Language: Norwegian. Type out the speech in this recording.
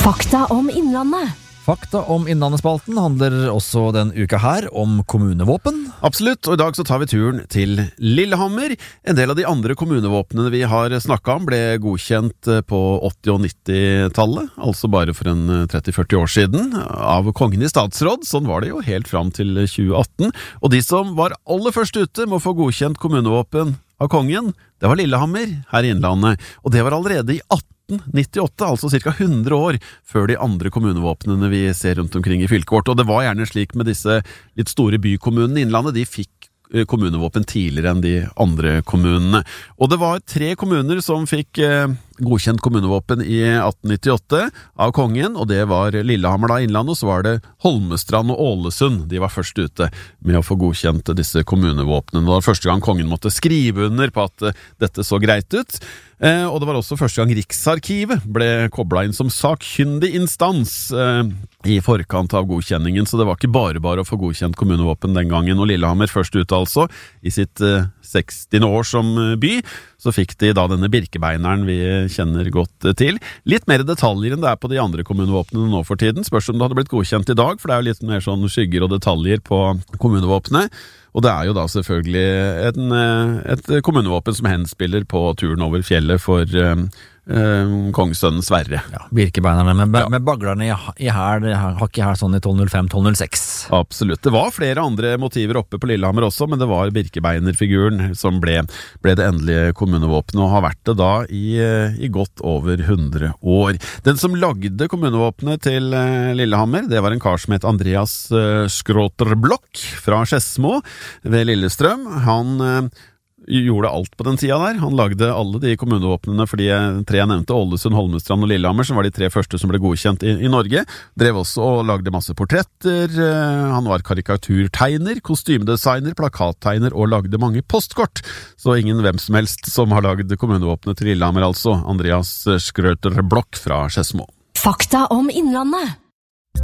Fakta om Innlandet. Fakta om Innlandet-spalten handler også den uka her om kommunevåpen. Absolutt, og i dag så tar vi turen til Lillehammer. En del av de andre kommunevåpnene vi har snakket om ble godkjent på 80- og 90-tallet, altså bare for en 30-40 år siden, av kongen i statsråd. Sånn var det jo helt fram til 2018. Og de som var aller først ute med å få godkjent kommunevåpen av kongen, det var Lillehammer her i Innlandet. Og det var allerede i 1898, altså ca. 100 år før de andre kommunevåpnene vi ser rundt omkring i fylket vårt. Og det var gjerne slik med disse litt store bykommunene i Innlandet, de fikk kommunevåpen tidligere enn de andre kommunene. Og det var 3 kommuner som fikk godkjent kommunevåpen i 1898 av kongen, og det var Lillehammer da Innlandet, og så var det Holmestrand og Ålesund. De var først ute med å få godkjent disse kommunevåpnene. Det var første gang kongen måtte skrive under på at dette så greit ut. Og det var også første gang Riksarkivet ble koblet inn som sakkyndig instans i forkant av godkjenningen, så det var ikke bare å få godkjent kommunevåpen den gangen. Og Lillehammer først ut altså, i sitt 60. år som by, så fikk de da denne birkebeineren vi kjenner godt til. Litt mer detaljer enn det er på de andre kommunevåpnene nå for tiden. Spørs om det hadde blitt godkjent i dag, for det er jo litt mer sånn skygger og detaljer på kommunevåpnet. Og det er jo da selvfølgelig et kommunevåpen som henspiller på turen over fjellet for kongssønnen Sverre. Ja, birkebeinerne med baglerne i her, har ikke her sånn i 1205-1206. Absolutt. Det var flere andre motiver oppe på Lillehammer også, men det var birkebeinerfiguren som ble det endelige kommunevåpenet, og har vært det da i godt over 100 år. Den som lagde kommunevåpenet til Lillehammer, det var en kar som het Andreas Skråterblokk fra Skedsmo ved Lillestrøm. Han gjorde alt på den tida der. Han lagde alle de kommunevåpnene for de 3 jeg nevnte, Ålesund, Holmestrand og Lillehammer, som var de 3 første som ble godkjent i Norge. Drev også og lagde masse portretter. Han var karikaturtegner, kostymedesigner, plakattegner og lagde mange postkort. Så ingen hvem som helst som har lagd kommunevåpenet til Lillehammer, altså. Andreas Skrøterblokk fra Skedsmo. Fakta om Innlandet.